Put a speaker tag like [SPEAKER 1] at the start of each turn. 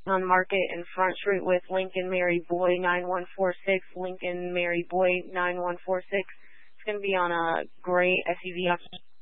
[SPEAKER 1] on the market in Front Street with Lincoln Mary Boy 9146, Lincoln Mary Boy 9146. It's going to be on a gray SUV option.